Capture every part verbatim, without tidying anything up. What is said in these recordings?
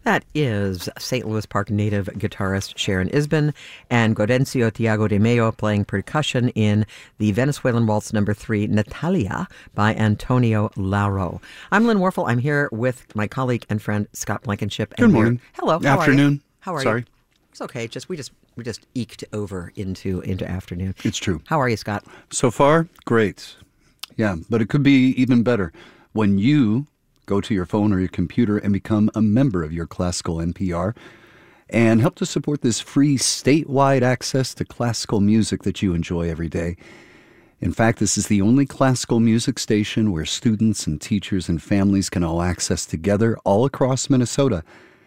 That is Saint Louis Park native guitarist Sharon Isbin and Gaudencio Tiago de Mello playing percussion in the Venezuelan Waltz number three, Natalia, by Antonio Lauro. I'm Lynn Warfel. I'm here with my colleague and friend Scott Blankenship. Good morning. Hello. How Afternoon. Are you? How are Sorry. you? It's okay. Just we just we just eked over into into afternoon. It's true. How are you, Scott? So far, great. Yeah, but it could be even better when you go to your phone or your computer and become a member of Your Classical N P R and help to support this free statewide access to classical music that you enjoy every day. In fact, this is the only classical music station where students and teachers and families can all access together all across Minnesota.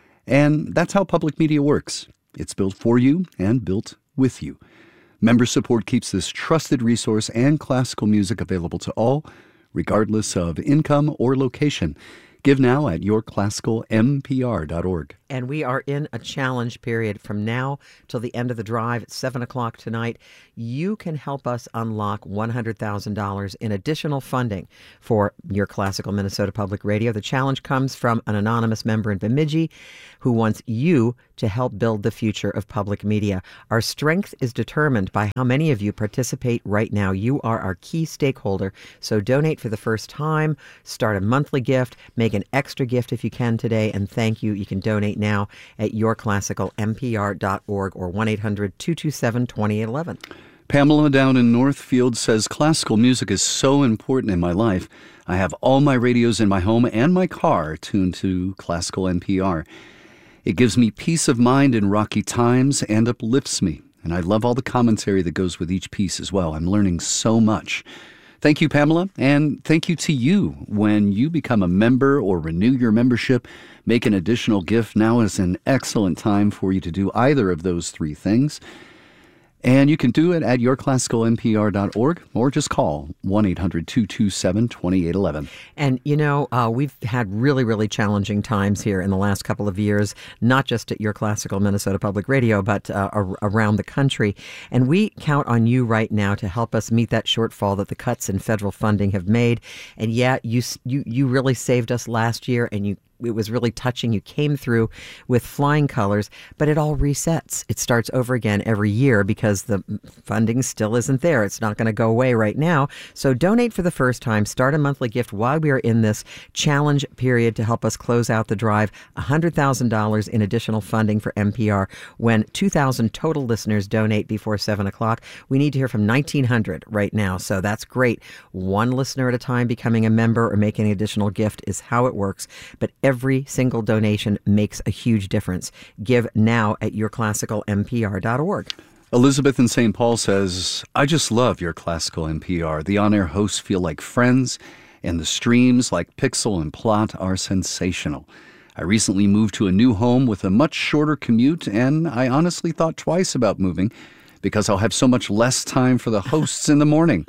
And that's how public media works. It's built for you and built with you. Member support keeps this trusted resource and classical music available to all, regardless of income or location. Give now at your classical m p r dot org. And we are in a challenge period from now till the end of the drive at seven o'clock tonight. You can help us unlock one hundred thousand dollars in additional funding for Your Classical Minnesota Public Radio. The challenge comes from an anonymous member in Bemidji who wants you to help build the future of public media. Our strength is determined by how many of you participate right now. You are our key stakeholder. So donate for the first time, start a monthly gift, make an extra gift if you can today, and thank you. You can donate now at your classical m p r dot org or one eight hundred two two seven two eight one one. Pamela down in Northfield says, classical music is so important in my life. I have all my radios in my home and my car tuned to classical N P R. It gives me peace of mind in rocky times and uplifts me. And I love all the commentary that goes with each piece as well. I'm learning so much. Thank you, Pamela, and thank you to you. When you become a member or renew your membership, make an additional gift. Now is an excellent time for you to do either of those three things. And you can do it at your classical m p r dot org or just call one eight hundred two two seven two eight one one. And, you know, uh, we've had really, really challenging times here in the last couple of years, not just at Your Classical Minnesota Public Radio, but uh, ar- around the country. And we count on you right now to help us meet that shortfall that the cuts in federal funding have made. And, yeah, you you, you really saved us last year, and you it was really touching. You came through with flying colors, but it all resets. It starts over again every year because the funding still isn't there. It's not going to go away right now. So donate for the first time. Start a monthly gift while we are in this challenge period to help us close out the drive. one hundred thousand dollars in additional funding for N P R when two thousand total listeners donate before seven o'clock. We need to hear from nineteen hundred right now, so that's great. One listener at a time becoming a member or making an additional gift is how it works. But every single donation makes a huge difference. Give now at your classical m p r dot org. Elizabeth in Saint Paul says, I just love Your Classical N P R. The on-air hosts feel like friends, and the streams like Pixel and Plot are sensational. I recently moved to a new home with a much shorter commute, and I honestly thought twice about moving because I'll have so much less time for the hosts in the morning.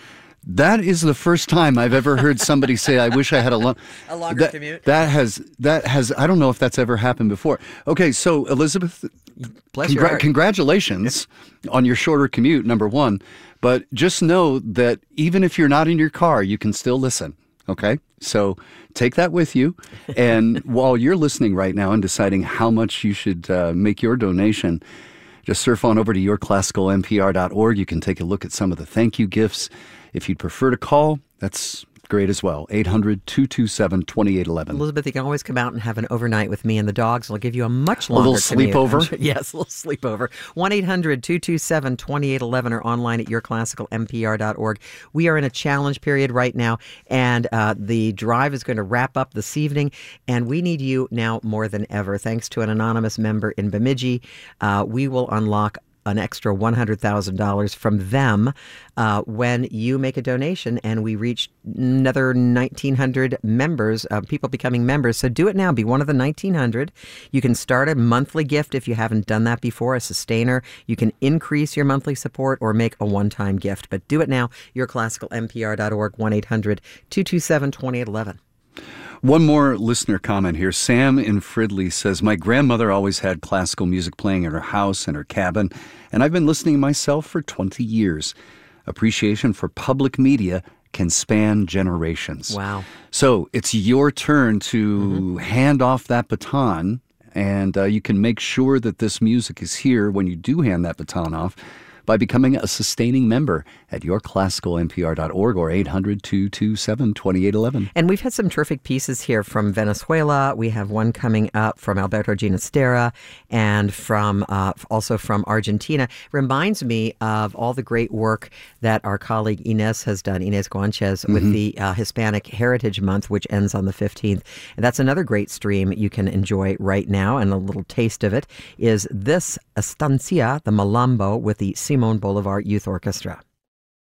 That is the first time I've ever heard somebody say, I wish I had a, lo- a longer that, commute. That has, that has, I don't know if that's ever happened before. Okay, so Elizabeth, Bless congra- your heart. congratulations on your shorter commute, number one. But just know that even if you're not in your car, you can still listen, okay? So take that with you. And while you're listening right now and deciding how much you should uh, make your donation, just surf on over to your classical m p r dot org. You can take a look at some of the thank you gifts. If you'd prefer to call, that's great as well. eight hundred two two seven two eight one one. Elizabeth, you can always come out and have an overnight with me and the dogs. I'll give you a much longer A little commute. sleepover? Yes, a little sleepover. one eight hundred two two seven two eight one one or online at your classical m p r dot org. We are in a challenge period right now, and uh, the drive is going to wrap up this evening, and we need you now more than ever. Thanks to an anonymous member in Bemidji, uh, we will unlock an extra one hundred thousand dollars from them uh, when you make a donation, and we reach another nineteen hundred members, uh, people becoming members. So do it now. Be one of the nineteen hundred. You can start a monthly gift if you haven't done that before, a sustainer. You can increase your monthly support or make a one-time gift. But do it now. your classical m p r dot org, one eight hundred two two seven two eight one one. One more listener comment here. Sam in Fridley says, my grandmother always had classical music playing in her house and her cabin, and I've been listening myself for twenty years. Appreciation for public media can span generations. Wow. So it's your turn to mm-hmm. hand off that baton And uh, you can make sure that this music is here when you do hand that baton off by becoming a sustaining member at your classical n p r dot org or eight hundred, two two seven, two eight one one. And we've had some terrific pieces here from Venezuela. We have one coming up from Alberto Ginastera and from uh, also from Argentina. Reminds me of all the great work that our colleague Inez has done, Inez Guanches, mm-hmm. with the uh, Hispanic Heritage Month, which ends on the fifteenth. And that's another great stream you can enjoy right now. And a little taste of it is this Estancia, the Malambo, with the Simon Bolivar Youth Orchestra.